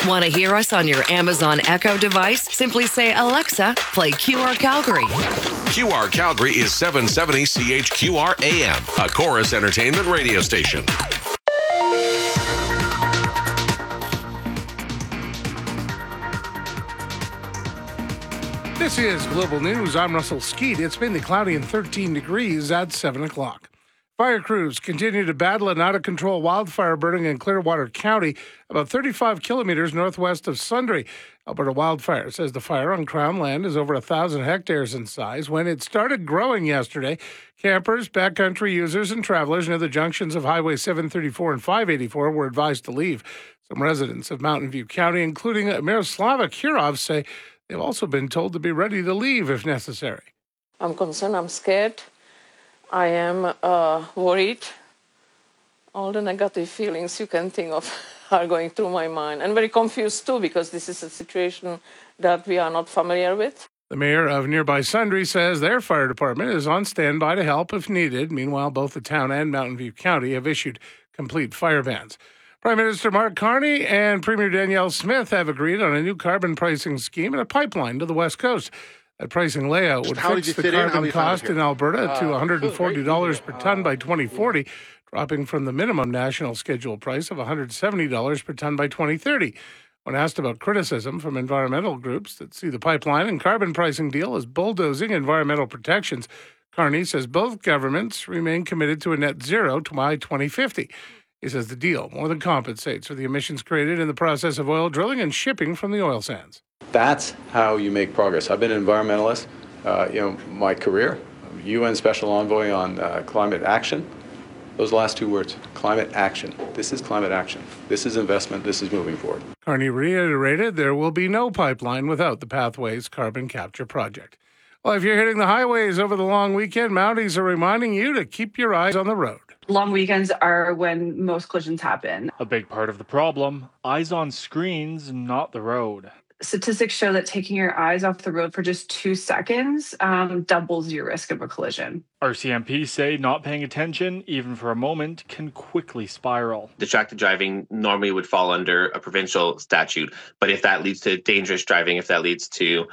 Want to hear us on your Amazon Echo device? Simply say, Alexa, play QR Calgary. QR Calgary is 770 CHQR AM, a Chorus Entertainment radio station. This is Global News. I'm Russell Skeet. It's mainly cloudy and 13 degrees at 7 o'clock. Fire crews continue to battle an out-of-control wildfire burning in Clearwater County, about 35 kilometers northwest of Sundre. Alberta Wildfire says the fire on Crown land is over 1,000 hectares in size. When it started growing yesterday, campers, backcountry users, and travelers near the junctions of Highway 734 and 584 were advised to leave. Some residents of Mountain View County, including Miroslava Kirov, say they've also been told to be ready to leave if necessary. I'm concerned. I'm scared. I am worried. All the negative feelings you can think of are going through my mind. And very confused, too, because this is a situation that we are not familiar with. The mayor of nearby Sundre says their fire department is on standby to help if needed. Meanwhile, both the town and Mountain View County have issued complete fire bans. Prime Minister Mark Carney and Premier Danielle Smith have agreed on a new carbon pricing scheme and a pipeline to the West Coast. That pricing layout would fix the carbon cost in Alberta to $140 per ton by 2040, dropping from the minimum national schedule price of $170 per ton by 2030. When asked about criticism from environmental groups that see the pipeline and carbon pricing deal as bulldozing environmental protections, Carney says both governments remain committed to a net zero by 2050. He says the deal more than compensates for the emissions created in the process of oil drilling and shipping from the oil sands. That's how you make progress. I've been an environmentalist, my career, UN Special Envoy on climate action. Those last two words, climate action. This is climate action. This is investment. This is moving forward. Carney reiterated there will be no pipeline without the Pathways carbon capture project. Well, if you're hitting the highways over the long weekend, Mounties are reminding you to keep your eyes on the road. Long weekends are when most collisions happen. A big part of the problem, eyes on screens, not the road. Statistics show that taking your eyes off the road for just 2 seconds doubles your risk of a collision. RCMP say not paying attention, even for a moment, can quickly spiral. Distracted driving normally would fall under a provincial statute, but if that leads to dangerous driving, if that leads to,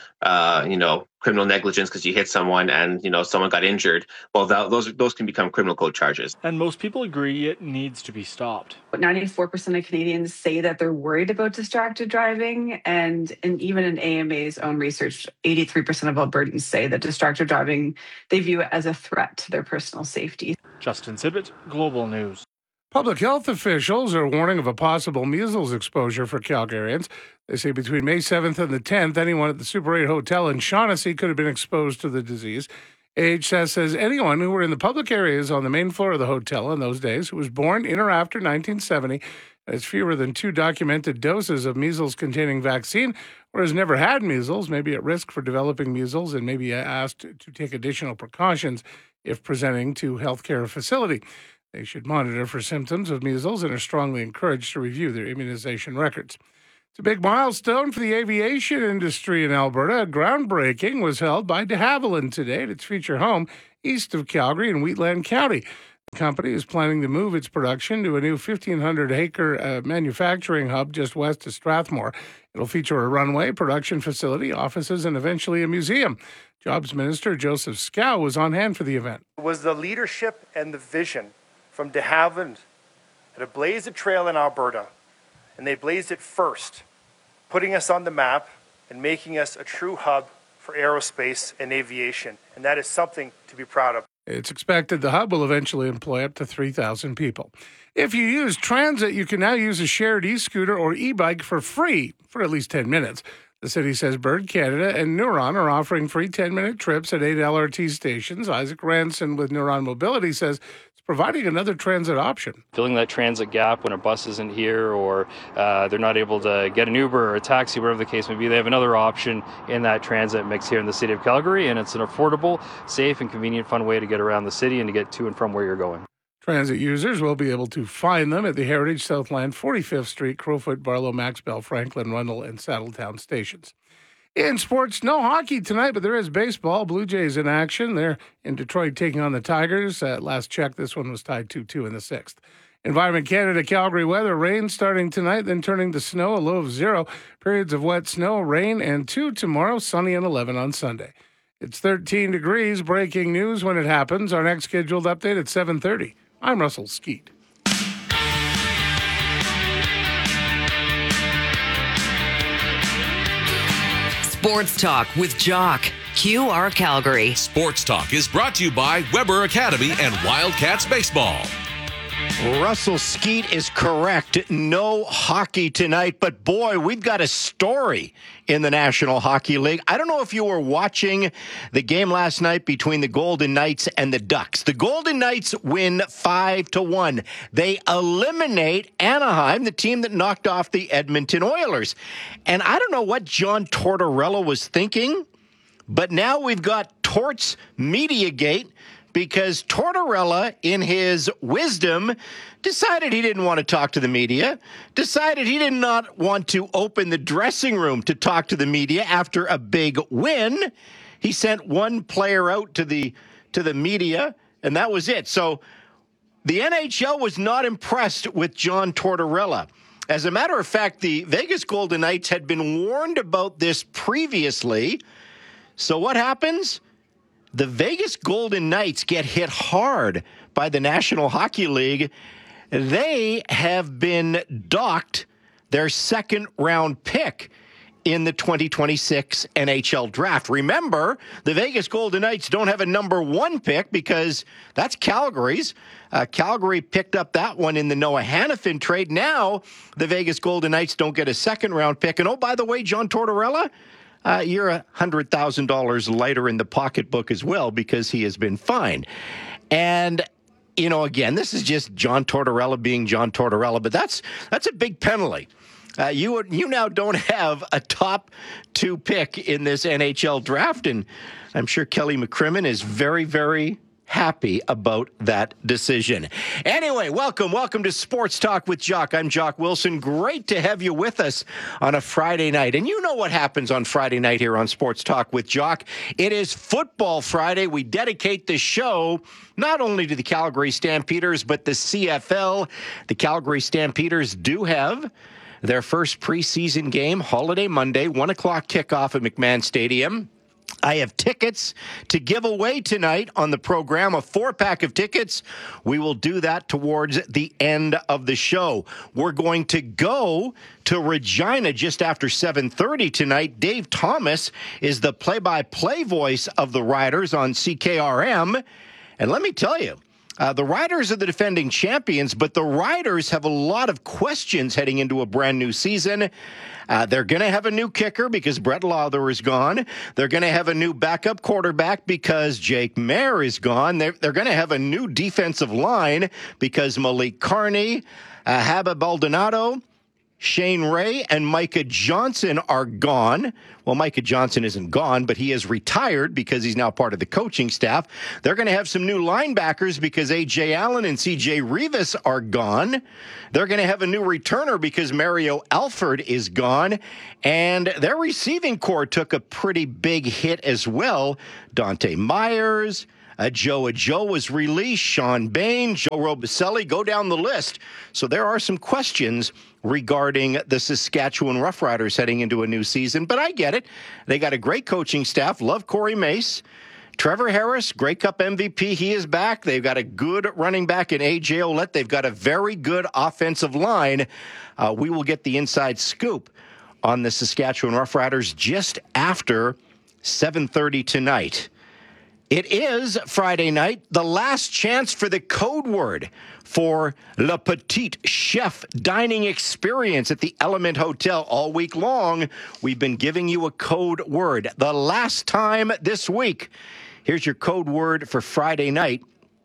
criminal negligence because you hit someone and, someone got injured, well, those can become criminal code charges. And most people agree it needs to be stopped. 94% of Canadians say that they're worried about distracted driving, and even in AMA's own research, 83% of Albertans say that distracted driving, they view it as a threat to their personal safety. Justin Sibbett, Global News. Public health officials are warning of a possible measles exposure for Calgarians. They say between May 7th and the 10th, anyone at the Super 8 Hotel in Shaughnessy could have been exposed to the disease. AHS says anyone who were in the public areas on the main floor of the hotel in those days who was born in or after 1970 has fewer than 2 documented doses of measles-containing vaccine or has never had measles may be at risk for developing measles and may be asked to take additional precautions if presenting to healthcare facility. They should monitor for symptoms of measles and are strongly encouraged to review their immunization records. It's a big milestone for the aviation industry in Alberta. Groundbreaking was held by de Havilland today at its feature home east of Calgary in Wheatland County. The company is planning to move its production to a new 1,500-acre manufacturing hub just west of Strathmore. It'll feature a runway, production facility, offices, and eventually a museum. Jobs Minister Joseph Scow was on hand for the event. It was the leadership and the vision from de Havilland that have blazed a trail in Alberta, and they blazed it first, putting us on the map and making us a true hub for aerospace and aviation, and that is something to be proud of. It's expected the hub will eventually employ up to 3,000 people. If you use transit, you can now use a shared e-scooter or e-bike for free for at least 10 minutes. The city says Bird Canada and Neuron are offering free 10-minute trips at 8 LRT stations. Isaac Ranson with Neuron Mobility says it's providing another transit option. Filling that transit gap when a bus isn't here or they're not able to get an Uber or a taxi, whatever the case may be, they have another option in that transit mix here in the city of Calgary, and it's an affordable, safe, and convenient, fun way to get around the city and to get to and from where you're going. Transit users will be able to find them at the Heritage, Southland, 45th Street, Crowfoot, Barlow, Maxbell, Franklin, Rundle, and Saddletown stations. In sports, no hockey tonight, but there is baseball. Blue Jays in action. They're in Detroit taking on the Tigers. At last check, this one was tied 2-2 in the 6th. Environment Canada Calgary weather, rain starting tonight, then turning to snow, a low of 0. Periods of wet snow, rain, and 2 tomorrow, sunny and 11 on Sunday. It's 13 degrees. Breaking news when it happens. Our next scheduled update at 7:30. I'm Russell Skeet. Sports Talk with Jock. QR Calgary. Sports Talk is brought to you by Weber Academy and Wildcats Baseball. Russell Skeet is correct. No hockey tonight, but boy, we've got a story in the National Hockey League. I don't know if you were watching the game last night between the Golden Knights and the Ducks. The Golden Knights win 5-1. They eliminate Anaheim, the team that knocked off the Edmonton Oilers. And I don't know what John Tortorella was thinking, but now we've got Torts Mediagate, because Tortorella, in his wisdom, decided he didn't want to talk to the media, decided he did not want to open the dressing room to talk to the media after a big win. He sent one player out to the media, and that was it. So the NHL was not impressed with John Tortorella. As a matter of fact, the Vegas Golden Knights had been warned about this previously. So what happens? The Vegas Golden Knights get hit hard by the National Hockey League. They have been docked their second-round pick in the 2026 NHL Draft. Remember, the Vegas Golden Knights don't have a number 1 pick because that's Calgary's. Calgary picked up that one in the Noah Hanifin trade. Now, the Vegas Golden Knights don't get a second-round pick. And, oh, by the way, John Tortorella, you're $100,000 lighter in the pocketbook as well because he has been fined. And, you know, again, this is just John Tortorella being John Tortorella, but that's a big penalty. You now don't have a top 2 pick in this NHL draft, and I'm sure Kelly McCrimmon is very, very happy about that decision. Anyway, welcome to Sports Talk with Jock. I'm Jock Wilson. Great to have you with us on a Friday night. And you know what happens on Friday night here on Sports Talk with Jock. It is Football Friday. We dedicate the show not only to the Calgary Stampeders, but the CFL. The Calgary Stampeders do have their first preseason game, Holiday Monday, 1 o'clock kickoff at McMahon Stadium. I have tickets to give away tonight on the program, a 4-pack of tickets. We will do that towards the end of the show. We're going to go to Regina just after 7:30 tonight. Dave Thomas is the play-by-play voice of the Riders on CKRM. And let me tell you, the Riders are the defending champions, but the Riders have a lot of questions heading into a brand new season. They're going to have a new kicker because Brett Lawther is gone. They're going to have a new backup quarterback because Jake Mayer is gone. They're going to have a new defensive line because Malik Carney, Haba Baldonado, Shane Ray, and Micah Johnson are gone. Well, Micah Johnson isn't gone, but he is retired because he's now part of the coaching staff. They're going to have some new linebackers because A.J. Allen and C.J. Rivas are gone. They're going to have a new returner because Mario Alford is gone. And their receiving core took a pretty big hit as well. Dante Myers, Joe was released, Sean Bain, Joe Robicelli, go down the list. So there are some questions regarding the Saskatchewan Roughriders heading into a new season, but I get it. They got a great coaching staff. Love Corey Mace. Trevor Harris, Grey Cup MVP, he is back. They've got a good running back in A.J. Ouellette. They've got a very good offensive line. We will get the inside scoop on the Saskatchewan Roughriders just after 7:30 tonight. It is Friday night, the last chance for the code word for Le Petit Chef dining experience at the Element Hotel all week long. We've been giving you a code word. The last time this week, here's your code word for Friday night,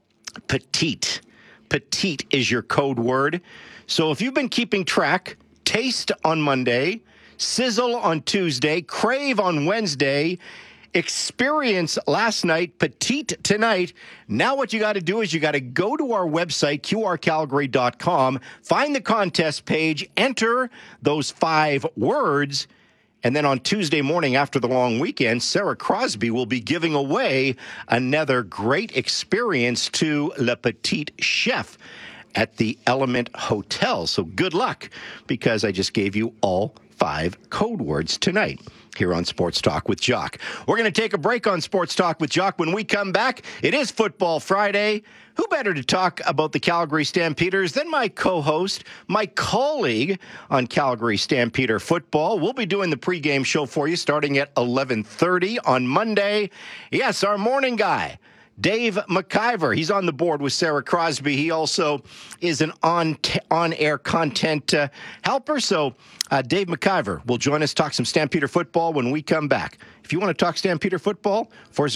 petite. Petite is your code word. So if you've been keeping track, taste on Monday, sizzle on Tuesday, crave on Wednesday, experience last night, petite tonight. Now what you got to do is you got to go to our website, qrcalgary.com, find the contest page, enter those 5 words, and then on Tuesday morning after the long weekend, Sarah Crosby will be giving away another great experience to Le Petit Chef at the Element Hotel. So good luck, because I just gave you all 5 code words tonight here on Sports Talk with Jock. We're going to take a break on Sports Talk with Jock. When we come back, it is Football Friday. Who better to talk about the Calgary Stampeders than my co-host, my colleague on Calgary Stampeder football? We'll be doing the pregame show for you starting at 11:30 on Monday. Yes, our morning guy, Dave McIver. He's on the board with Sarah Crosby. He also is an on-air content helper. So Dave McIver will join us, talk some Stampeder football when we come back. If you want to talk Stampeder football,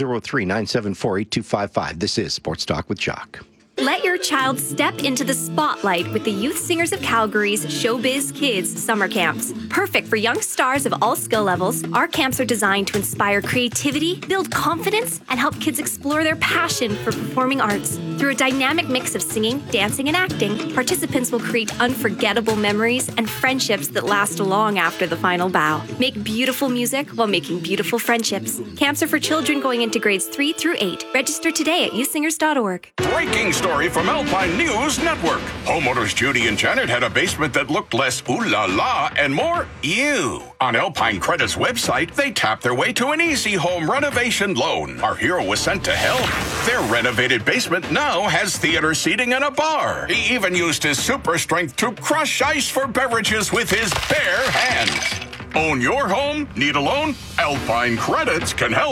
403-974-8255. This is Sports Talk with Jock. Let your child step into the spotlight with the Youth Singers of Calgary's Showbiz Kids summer camps. Perfect for young stars of all skill levels, our camps are designed to inspire creativity, build confidence, and help kids explore their passion for performing arts. Through a dynamic mix of singing, dancing, and acting, participants will create unforgettable memories and friendships that last long after the final bow. Make beautiful music while making beautiful friendships. Camps are for children going into grades 3 through 8. Register today at youthsingers.org. Breaking story from Alpine News Network. Homeowners Judy and Janet had a basement that looked less ooh la la and more ew. On Alpine Credit's website, they tapped their way to an easy home renovation loan. Our hero was sent to help. Their renovated basement now has theater seating and a bar. He even used his super strength to crush ice for beverages with his bare hands. Own your home? Need a loan? Alpine Credits can help.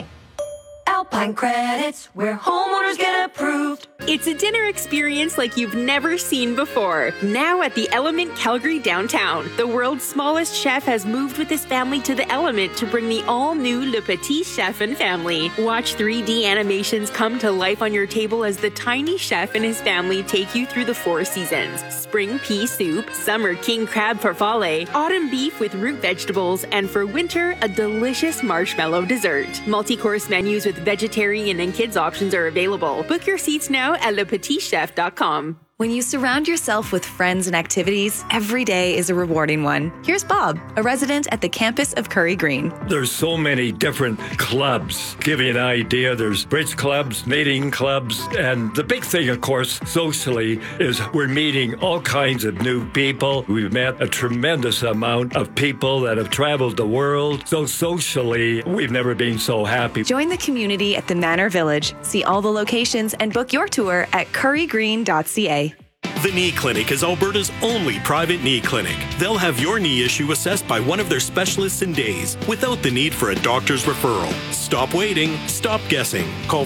Alpine Credits, where homeowners get approved. It's a dinner experience like you've never seen before. Now at the Element Calgary downtown, the world's smallest chef has moved with his family to the Element to bring the all-new Le Petit Chef and family. Watch 3D animations come to life on your table as the tiny chef and his family take you through the 4 seasons. Spring pea soup, summer king crab farfalle, autumn beef with root vegetables, and for winter, a delicious marshmallow dessert. Multi-course menus with vegetarian and kids options are available. Book your seats now at lepetitchef.com. When you surround yourself with friends and activities, every day is a rewarding one. Here's Bob, a resident at the campus of Curry Green. There's so many different clubs. Give you an idea, there's bridge clubs, knitting clubs, and the big thing, of course, socially, is we're meeting all kinds of new people. We've met a tremendous amount of people that have traveled the world. So socially, we've never been so happy. Join the community at the Manor Village. See all the locations and book your tour at currygreen.ca. The Knee Clinic is Alberta's only private knee clinic. They'll have your knee issue assessed by one of their specialists in days, without the need for a doctor's referral. Stop waiting, stop guessing. Call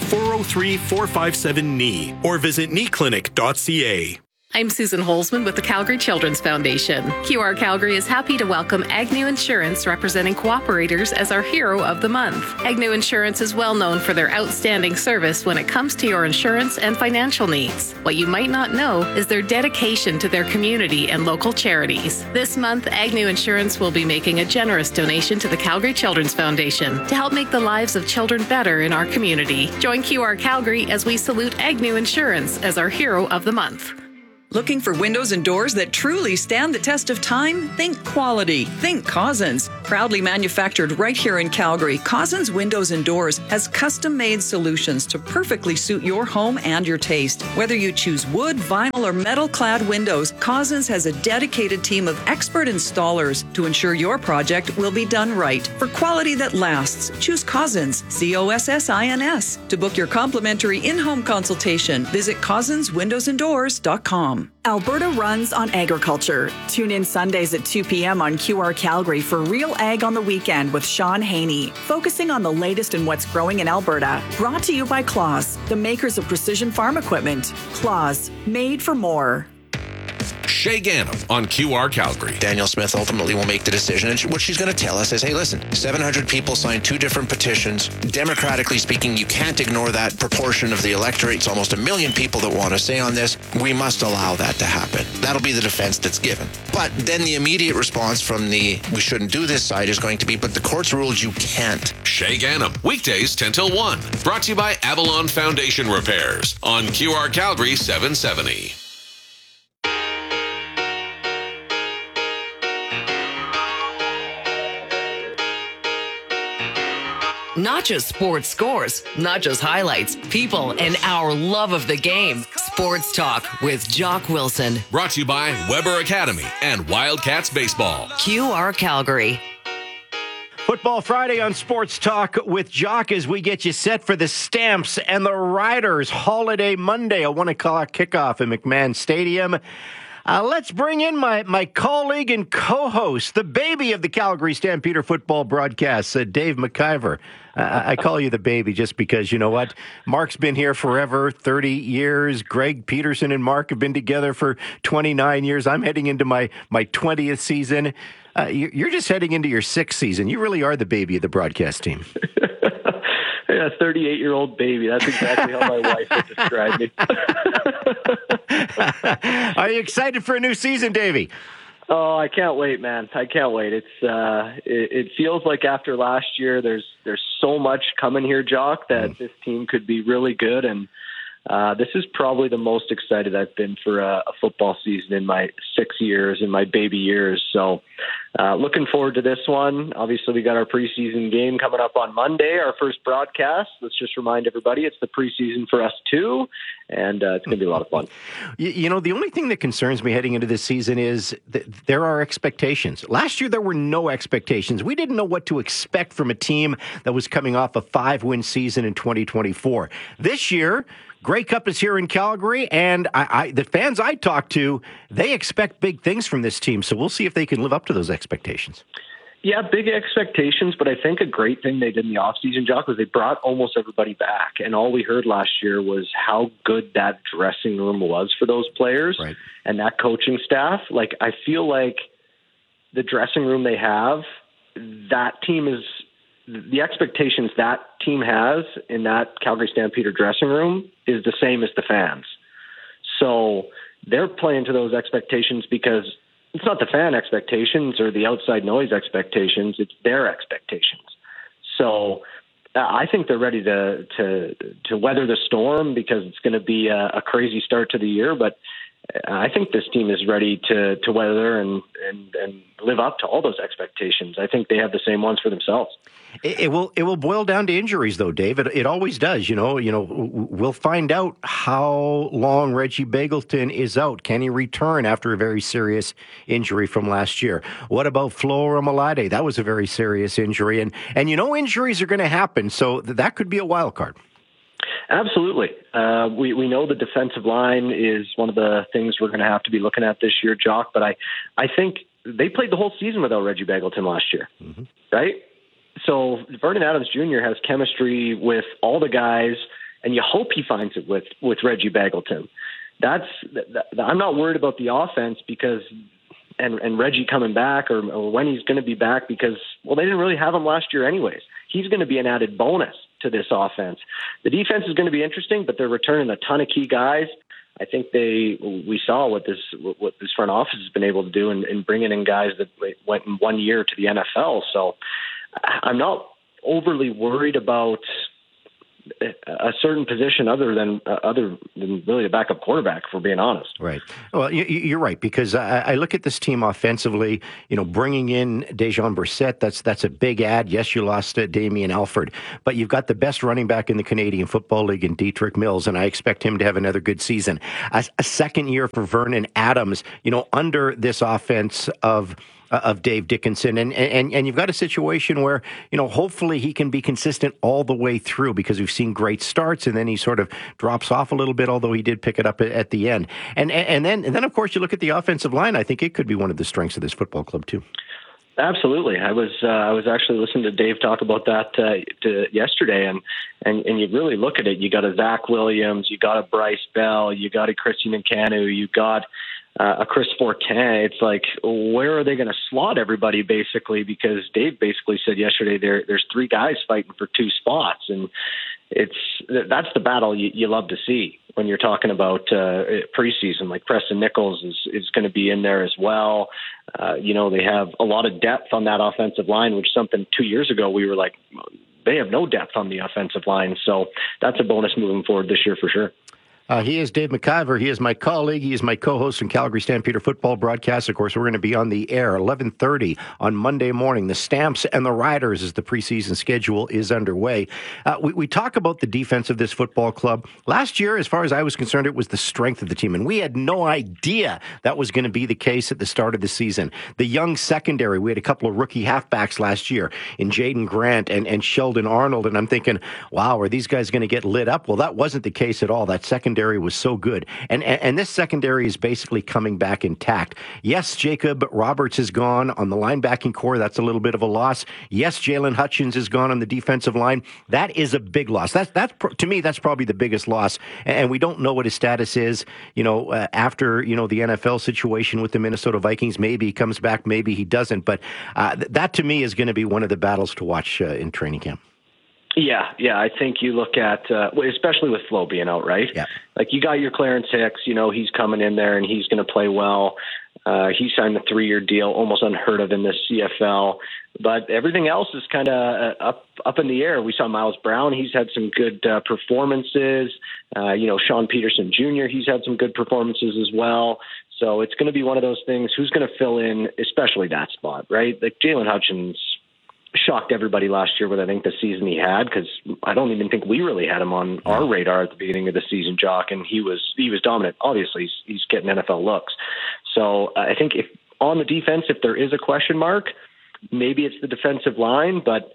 403-457-KNEE or visit kneeclinic.ca. I'm Susan Holzman with the Calgary Children's Foundation. QR Calgary is happy to welcome Agnew Insurance, representing cooperators, as our Hero of the Month. Agnew Insurance is well known for their outstanding service when it comes to your insurance and financial needs. What you might not know is their dedication to their community and local charities. This month, Agnew Insurance will be making a generous donation to the Calgary Children's Foundation to help make the lives of children better in our community. Join QR Calgary as we salute Agnew Insurance as our Hero of the Month. Looking for windows and doors that truly stand the test of time? Think quality. Think Cousins. Proudly manufactured right here in Calgary, Cousins Windows and Doors has custom-made solutions to perfectly suit your home and your taste. Whether you choose wood, vinyl, or metal-clad windows, Cousins has a dedicated team of expert installers to ensure your project will be done right. For quality that lasts, choose Cousins, COSSINS. To book your complimentary in-home consultation, visit CousinsWindowsandDoors.com. Alberta runs on agriculture. Tune in Sundays at 2 p.m. on QR Calgary for Real Ag on the Weekend with Sean Haney, focusing on the latest in what's growing in Alberta. Brought to you by Claas, the makers of precision farm equipment. Claas, made for more. Shay Gannam on QR Calgary. Danielle Smith ultimately will make the decision, and what she's going to tell us is, hey, listen, 700 people signed 2 different petitions. Democratically speaking, you can't ignore that proportion of the electorate. It's almost 1 million people that want to say on this. We must allow that to happen. That'll be the defense that's given. But then the immediate response from the we shouldn't do this side is going to be, but the courts ruled you can't. Shay Gannam, weekdays 10 till 1. Brought to you by Avalon Foundation Repairs on QR Calgary 770. Not just sports scores, not just highlights, people, and our love of the game. Sports Talk with Jock Wilson. Brought to you by Weber Academy and Wildcats Baseball. QR Calgary. Football Friday on Sports Talk with Jock as we get you set for the Stamps and the Riders Holiday Monday, a 1 o'clock kickoff at McMahon Stadium. Let's bring in my colleague and co-host, the baby of the Calgary Stampeder football broadcasts, Dave McIver. I call you the baby just because, you know what? Mark's been here forever, 30 years. Greg Peterson and Mark have been together for 29 years. I'm heading into my 20th season. You're just heading into your 6th season. You really are the baby of the broadcast team. Yeah, 38-year-old baby. That's exactly how my wife would describe me. Are you excited for a new season, Davey? Oh, I can't wait, man. I can't wait. It feels like after last year, there's so much coming here, Jock, that this team could be really good. And this is probably the most excited I've been for a football season in my 6 years, in my baby years. So looking forward to this one. Obviously, we got our preseason game coming up on Monday, our first broadcast. Let's just remind everybody it's the preseason for us too, and it's going to be a lot of fun. You know, the only thing that concerns me heading into this season is that there are expectations. Last year, there were no expectations. We didn't know what to expect from a team that was coming off a 5-win season in 2024. This year, Grey Cup is here in Calgary, and the fans I talk to, they expect big things from this team. So we'll see if they can live up to those expectations. Yeah, big expectations, but I think a great thing they did in the offseason, Jock, was they brought almost everybody back. And all we heard last year was how good that dressing room was for those players and that coaching staff. Like, I feel like the dressing room they have, that team is – the expectations that team has in that Calgary Stampeder dressing room is the same as the fans. So they're playing to those expectations because it's not the fan expectations or the outside noise expectations, it's their expectations. So I think they're ready to weather the storm because it's going to be a crazy start to the year, but I think this team is ready to weather and live up to all those expectations. I think they have the same ones for themselves. It will boil down to injuries, though, Dave. It always does. You know, we'll find out how long Reggie Begelton is out. Can he return after a very serious injury from last year? What about Flo Romalade? That was a very serious injury, and you know injuries are going to happen, so that could be a wild card. Absolutely. We know the defensive line is one of the things we're going to have to be looking at this year, Jock, but I think they played the whole season without Reggie Begelton last year, right? So Vernon Adams Jr. has chemistry with all the guys, and you hope he finds it with Reggie Begelton. I'm not worried about the offense because and Reggie coming back or when he's going to be back because, well, they didn't really have him last year anyways. He's going to be an added bonus to this offense. The defense is going to be interesting, but they're returning a ton of key guys. I think we saw what this front office has been able to do in bringing in guys that went in 1 year to the NFL. So I'm not overly worried about a certain position other than really a backup quarterback, if we're being honest. Right. Well, you're right, because I look at this team offensively, bringing in Dejon Brissett, that's a big add. Yes, you lost Damian Alford, but you've got the best running back in the Canadian Football League in Dietrich Mills, and I expect him to have another good season. A second year for Vernon Adams, under this offense of Dave Dickenson. And you've got a situation where, hopefully he can be consistent all the way through because we've seen great starts and then he sort of drops off a little bit, although he did pick it up at the end. And then of course, you look at the offensive line. I think it could be one of the strengths of this football club too. Absolutely. I was actually listening to Dave talk about that yesterday, and you really look at it. You got a Zach Williams, you got a Bryce Bell, you got a Christian Nkanu, you got a Chris Fortin. It's like, where are they going to slot everybody, basically? Because Dave basically said yesterday there's three guys fighting for two spots, and that's the battle you love to see when you're talking about preseason. Like Preston Nichols is going to be in there as well. They have a lot of depth on that offensive line, which something 2 years ago we were like, they have no depth on the offensive line. So that's a bonus moving forward this year for sure. He is Dave McIver. He is my colleague. He is my co-host in Calgary Stampeder football broadcast. Of course, we're going to be on the air 11:30 on Monday morning. The Stamps and the Riders as the preseason schedule is underway. We talk about the defense of this football club. Last year, as far as I was concerned, it was the strength of the team, and we had no idea that was going to be the case at the start of the season. The young secondary, we had a couple of rookie halfbacks last year in Jaden Grant and Sheldon Arnold, and I'm thinking, wow, are these guys going to get lit up? Well, that wasn't the case at all. That secondary was so good. And this secondary is basically coming back intact. Yes, Jacob Roberts is gone on the linebacking core. That's a little bit of a loss. Yes, Jalen Hutchins is gone on the defensive line. That is a big loss. That's to me, that's probably the biggest loss. And we don't know what his status is, after, the NFL situation with the Minnesota Vikings. Maybe he comes back, maybe he doesn't. But that to me is going to be one of the battles to watch in training camp. Yeah. I think you look at, especially with Flo being out, right? Yeah. Like you got your Clarence Hicks, he's coming in there and he's going to play well. He signed the 3-year deal, almost unheard of in the CFL. But everything else is kind of up in the air. We saw Miles Brown. He's had some good performances. Sean Peterson Jr., he's had some good performances as well. So it's going to be one of those things. Who's going to fill in, especially that spot, right? Like Jalen Hutchins shocked everybody last year with, I think, the season he had, because I don't even think we really had him on our radar at the beginning of the season, Jock, and he was dominant. Obviously, he's getting NFL looks. So I think if on the defense, if there is a question mark, maybe it's the defensive line, but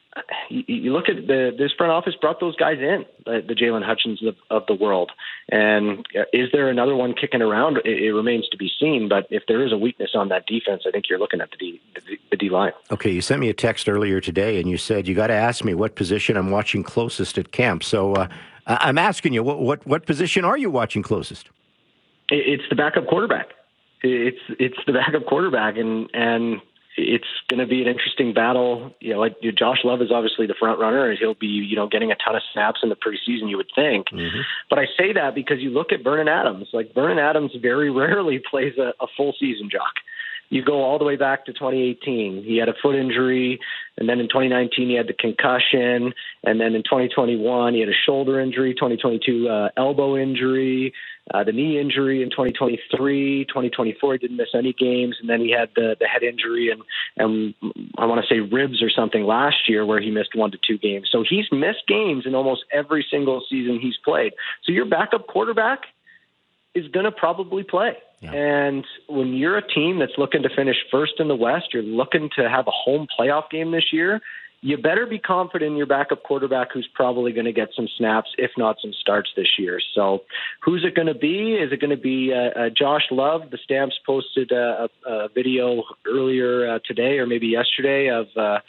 you look at this front office brought those guys in, the Jalen Hutchins of the world. And is there another one kicking around? It remains to be seen. But if there is a weakness on that defense, I think you're looking at the D line. Okay, you sent me a text earlier today, and you said you got to ask me what position I'm watching closest at camp. So I'm asking you, what position are you watching closest? It's the backup quarterback. It's the backup quarterback, and it's going to be an interesting battle. Josh Love is obviously the front runner, and he'll be, getting a ton of snaps in the preseason, you would think. Mm-hmm. But I say that because you look at Vernon Adams. Like, Vernon Adams very rarely plays a full season, Jock. You go all the way back to 2018. He had a foot injury, and then in 2019 he had the concussion, and then in 2021 he had a shoulder injury, 2022 elbow injury, the knee injury in 2023, 2024 he didn't miss any games, and then he had the head injury and I want to say ribs or something last year where he missed 1 to 2 games. So he's missed games in almost every single season he's played. So your backup quarterback is going to probably play. Yeah. And when you're a team that's looking to finish first in the West, you're looking to have a home playoff game this year, you better be confident in your backup quarterback who's probably going to get some snaps, if not some starts this year. So who's it going to be? Is it going to be Josh Love? The Stamps posted a video earlier today or maybe yesterday of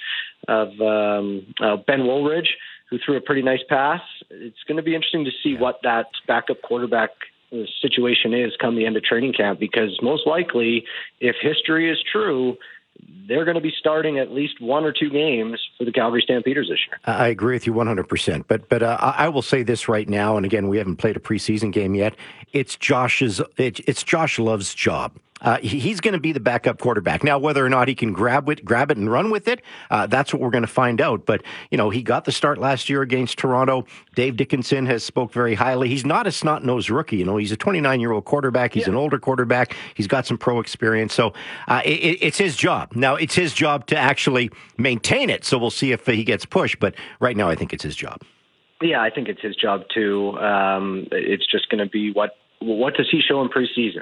Ben Woolridge, who threw a pretty nice pass. It's going to be interesting to see what that backup quarterback situation is come the end of training camp, because most likely, if history is true, they're going to be starting at least 1 or 2 games for the Calgary Stampeders this year. I agree with you 100%. But I will say this right now, and again, we haven't played a preseason game yet. It's Josh Love's job. He's going to be the backup quarterback. Now, whether or not he can grab it and run with it, that's what we're going to find out. But, he got the start last year against Toronto. Dave Dickinson has spoke very highly. He's not a snot-nosed rookie. He's a 29-year-old quarterback. He's an older quarterback. He's got some pro experience. So it's his job. Now, it's his job to actually maintain it. So we'll see if he gets pushed. But right now, I think it's his job. Yeah, I think it's his job, too. It's just going to be what does he show in preseason?